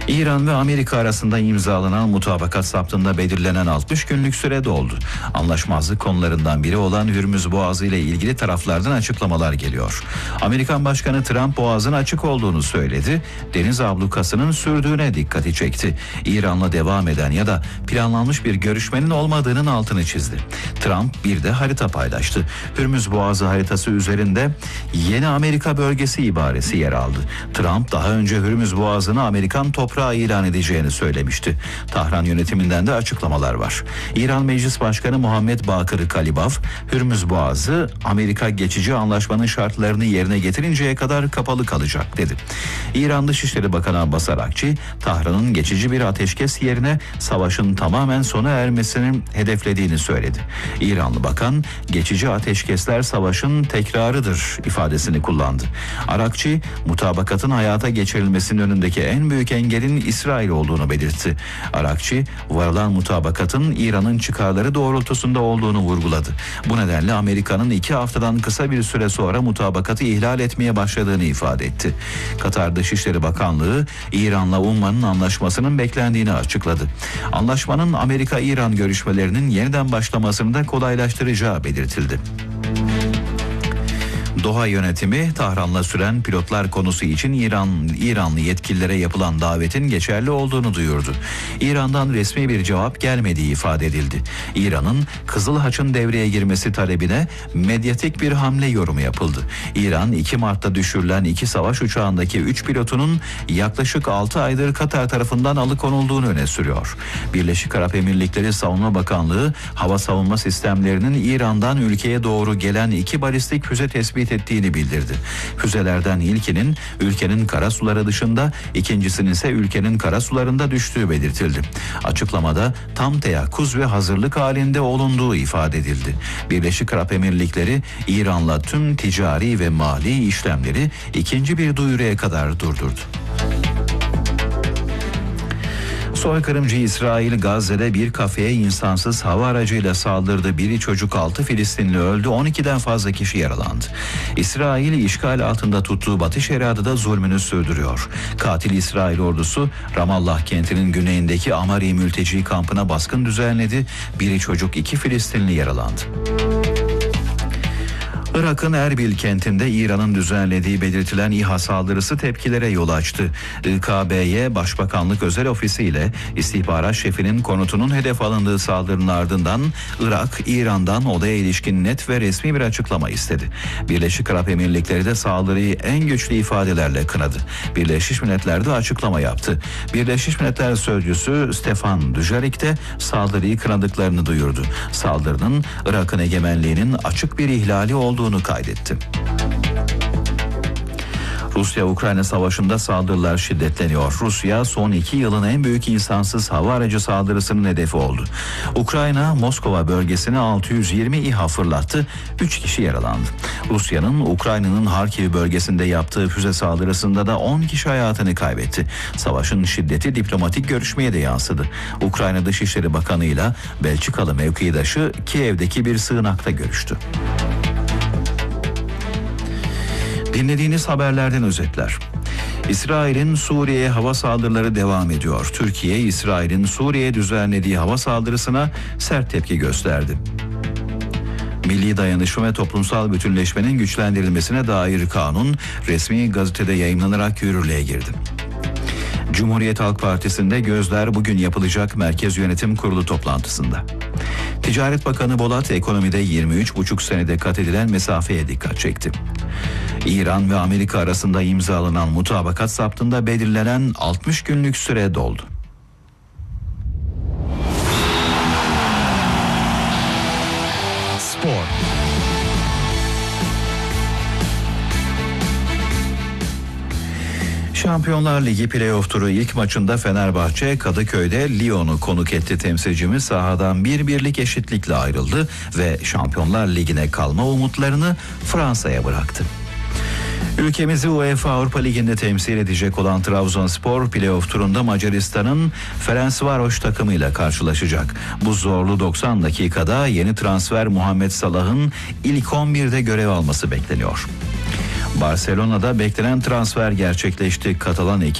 İran ve Amerika arasında imzalanan mutabakat saptında belirlenen 60 günlük süre doldu. Anlaşmazlık konularından biri olan Hürmüz Boğazı ile ilgili taraflardan açıklamalar geliyor. Amerikan Başkanı Trump boğazın açık olduğunu söyledi. Deniz ablukasının sürdüğüne dikkati çekti. İran'la devam eden ya da planlanmış bir görüşmenin olmadığının altını çizdi. Trump bir de harita paylaştı. Hürmüz Boğazı haritası üzerinde Yeni Amerika bölgesi ibaresi yer aldı. Trump daha önce Hürmüz Boğazı'nı Amerikan toprağı ilan edeceğini söylemişti. Tahran yönetiminden de açıklamalar var. İran Meclis Başkanı Muhammed Bakır Kalibaf, Hürmüz Boğazı Amerika geçici anlaşmanın şartlarını yerine getirinceye kadar kapalı kalacak dedi. İran Dışişleri Bakanı Abbas Arakçı, Tahran'ın geçici bir ateşkes yerine savaşın tamamen sona ermesini hedeflediğini söyledi. İranlı bakan, geçici ateşkesler savaşın tekrarıdır ifadesini kullandı. Arakçı, mutabakatın hayata geçirilmesinin önündeki en büyük engelin İsrail olduğunu belirtti. Arakçı, varılan mutabakatın İran'ın çıkarları doğrultusunda olduğunu vurguladı. Bu nedenle Amerika'nın 2 haftadan kısa bir süre sonra mutabakatı ihlal etmeye başladığını ifade etti. Katar Dışişleri Bakanlığı, İran'la Umman'ın anlaşmasının beklendiğini açıkladı. Anlaşmanın Amerika-İran görüşmelerinin yeniden başlamasını da kolaylaştıracağı belirtildi. Doha yönetimi Tahran'la süren pilotlar konusu için İranlı yetkililere yapılan davetin geçerli olduğunu duyurdu. İran'dan resmi bir cevap gelmediği ifade edildi. İran'ın Kızıl Haç'ın devreye girmesi talebine medyatik bir hamle yorumu yapıldı. İran 2 Mart'ta düşürülen 2 savaş uçağındaki 3 pilotunun yaklaşık 6 aydır Katar tarafından alıkonulduğunu öne sürüyor. Birleşik Arap Emirlikleri Savunma Bakanlığı hava savunma sistemlerinin İran'dan ülkeye doğru gelen 2 balistik füze tespit ettiğini bildirdi. Füzelerden ilkinin ülkenin karasuları dışında, ikincisinin ise ülkenin karasularında düştüğü belirtildi. Açıklamada tam teyakkuz ve hazırlık halinde olunduğu ifade edildi. Birleşik Arap Emirlikleri İran'la tüm ticari ve mali işlemleri ikinci bir duyuruya kadar durdurdu. Soykırımcı İsrail Gazze'de bir kafeye insansız hava aracıyla saldırdı. Biri çocuk, 6 Filistinli öldü, 12'den fazla kişi yaralandı. İsrail işgal altında tuttuğu Batı Şeria'da zulmünü sürdürüyor. Katil İsrail ordusu Ramallah kentinin güneyindeki Amari mülteci kampına baskın düzenledi. Biri çocuk, 2 Filistinli yaralandı. Irak'ın Erbil kentinde İran'ın düzenlediği belirtilen İHA saldırısı tepkilere yol açtı. İKB'ye Başbakanlık Özel Ofisi ile istihbarat şefinin konutunun hedef alındığı saldırının ardından Irak, İran'dan olaya ilişkin net ve resmi bir açıklama istedi. Birleşik Arap Emirlikleri de saldırıyı en güçlü ifadelerle kınadı. Birleşmiş Milletler de açıklama yaptı. Birleşmiş Milletler Sözcüsü Stefan Dujarric de saldırıyı kınadıklarını duyurdu. Saldırının Irak'ın egemenliğinin açık bir ihlali olduğunu kaydetti. Rusya-Ukrayna savaşında saldırılar şiddetleniyor. Rusya son 2 yılın en büyük insansız hava aracı saldırısının hedefi oldu. Ukrayna, Moskova bölgesine 620 İHA fırlattı, 3 kişi yaralandı. Rusya'nın Ukrayna'nın Harkiv bölgesinde yaptığı füze saldırısında da 10 kişi hayatını kaybetti. Savaşın şiddeti diplomatik görüşmeye de yansıdı. Ukrayna Dışişleri Bakanı ile Belçikalı mevkidaşı Kiev'deki bir sığınakta görüştü. Dinlediğiniz haberlerden özetler. İsrail'in Suriye'ye hava saldırıları devam ediyor. Türkiye, İsrail'in Suriye'ye düzenlediği hava saldırısına sert tepki gösterdi. Milli dayanışma ve toplumsal bütünleşmenin güçlendirilmesine dair kanun resmi gazetede yayımlanarak yürürlüğe girdi. Cumhuriyet Halk Partisi'nde gözler bugün yapılacak Merkez Yönetim Kurulu toplantısında. Ticaret Bakanı Bolat ekonomide 23,5 senede kat edilen mesafeye dikkat çekti. İran ve Amerika arasında imzalanan mutabakat saptında belirlenen 60 günlük süre doldu. Spor. Şampiyonlar Ligi play-off turu ilk maçında Fenerbahçe Kadıköy'de Lyon'u konuk etti. Temsilcimiz sahadan 1-1'lik eşitlikle ayrıldı ve Şampiyonlar Ligi'ne kalma umutlarını Fransa'ya bıraktı. Ülkemizi UEFA Avrupa Ligi'nde temsil edecek olan Trabzonspor play-off turunda Macaristan'ın Ferencvaros takımıyla karşılaşacak. Bu zorlu 90 dakikada yeni transfer Muhammed Salah'ın ilk 11'de görev alması bekleniyor. Barcelona'da beklenen transfer gerçekleşti. Katalan ekip